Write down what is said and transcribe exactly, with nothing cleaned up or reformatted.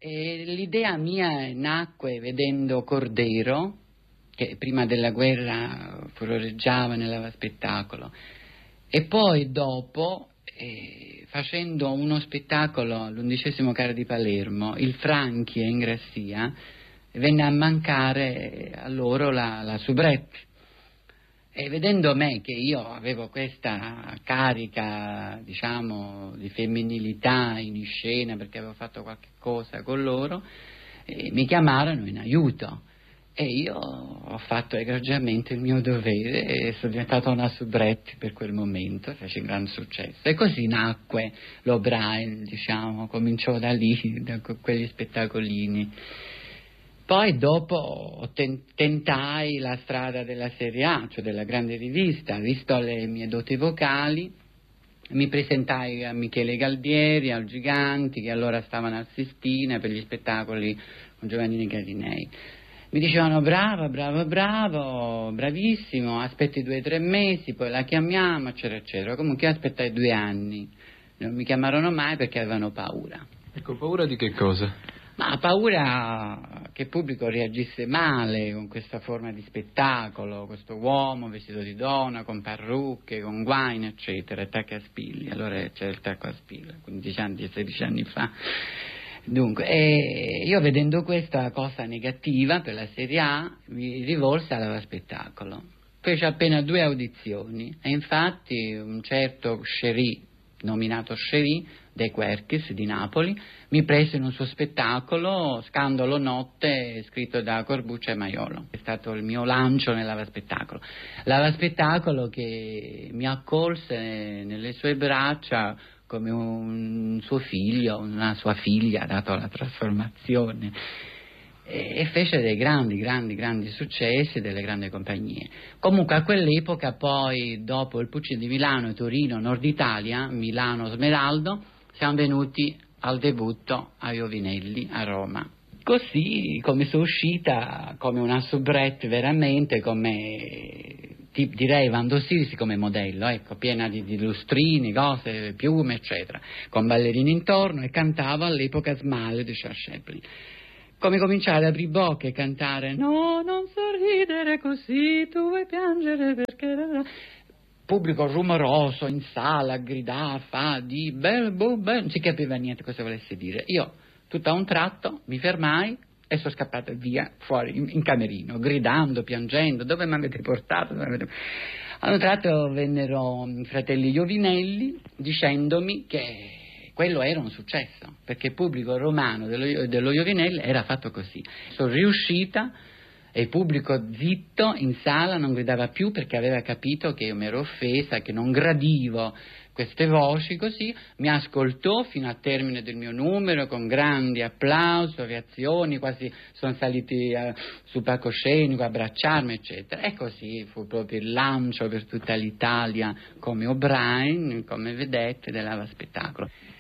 E l'idea mia nacque vedendo Cordero, che prima della guerra furoreggiava nell'Ava Spettacolo, e poi dopo eh, facendo uno spettacolo all'undicesimo Carro di Palermo, il Franchi e Ingrassia, venne a mancare a loro la, la soubrette. E vedendo me che io avevo questa carica, diciamo, di femminilità in scena perché avevo fatto qualche cosa con loro, eh, mi chiamarono in aiuto e io ho fatto egregiamente il mio dovere e sono diventata una soubrette per quel momento, fece un gran successo e così nacque l'O'Brien, diciamo, cominciò da lì, da quegli spettacolini. Poi dopo tentai la strada della Serie A, cioè della grande rivista, visto le mie doti vocali, mi presentai a Michele Galdieri, al Giganti, che allora stavano al Sistina per gli spettacoli con Giovannini Garinei. Mi dicevano bravo, bravo, bravo, bravissimo, aspetti due o tre mesi, poi la chiamiamo, eccetera, eccetera. Comunque io aspettai due anni, non mi chiamarono mai perché avevano paura. Ecco, paura di che cosa? Ma paura che il pubblico reagisse male con questa forma di spettacolo, questo uomo vestito di donna, con parrucche, con guaine, eccetera, e tacca a spilli. Allora c'era il tacco a spilli, quindici anni, sedici anni fa. Dunque, e io vedendo questa cosa negativa per la Serie A, mi rivolsi all'Ava Spettacolo. Fece appena due audizioni e infatti un certo Scerì, nominato Scerì, De Querchis di Napoli, mi prese in un suo spettacolo, Scandalo Notte, scritto da Corbuccio e Maiolo. È stato il mio lancio nell'Ava Spettacolo. L'Ava Spettacolo che mi accolse nelle sue braccia come un suo figlio, una sua figlia, dato la trasformazione, e fece dei grandi, grandi, grandi successi delle grandi compagnie. Comunque a quell'epoca poi, dopo il Puccini di Milano, Torino, Nord Italia, Milano, Smeraldo, siamo venuti al debutto a Iovinelli, a Roma. Così come sono uscita come una soubrette veramente, come ti, direi Vando Sirisi come modello, ecco, piena di, di lustrini, cose, piume, eccetera, con ballerini intorno, e cantavo all'epoca Smile di Charles Chaplin. Come cominciare ad aprire bocca e cantare no, non sorridere così, tu vuoi piangere perché... Pubblico rumoroso in sala, gridava, fa di bel, bu, bel, non si capiva niente cosa volesse dire. Io, tutto a un tratto, mi fermai e sono scappata via, fuori, in, in camerino, gridando, piangendo, dove mi avete portato? Dove avete... A un tratto vennero i fratelli Iovinelli dicendomi che quello era un successo, perché il pubblico romano dello, dello Iovinelli era fatto così. Sono riuscita e il pubblico zitto in sala non gridava più perché aveva capito che io mi ero offesa, che non gradivo queste voci, così mi ascoltò fino al termine del mio numero con grandi applausi, reazioni, quasi sono saliti uh, sul palcoscenico a abbracciarmi, eccetera. E così fu proprio il lancio per tutta l'Italia come O'Brien, come vedette dell'Ava Spettacolo.